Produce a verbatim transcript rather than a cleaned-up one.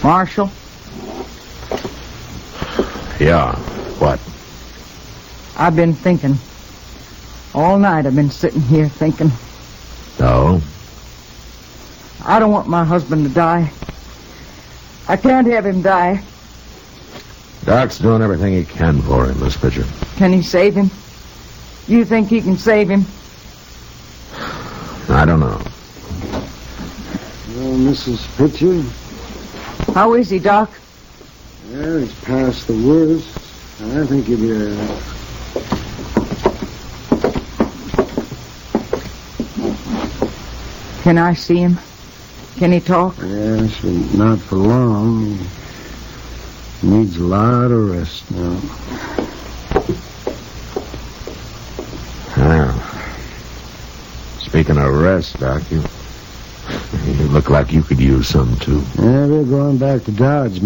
Marshal? Yeah, what? I've been thinking. All night I've been sitting here thinking. No? I don't want my husband to die. I can't have him die. Doc's doing everything he can for him, Miss Pitcher. Can he save him? You think he can save him? I don't know. Well, Missus Pitcher? How is he, Doc? Yeah, he's past the worst. I think he'll be a... Can I see him? Can he talk? Yes, but not for long. He needs a lot of rest now. Well, speaking of rest, Doc, you, you look like you could use some, too. Yeah, they're going back to Dodge.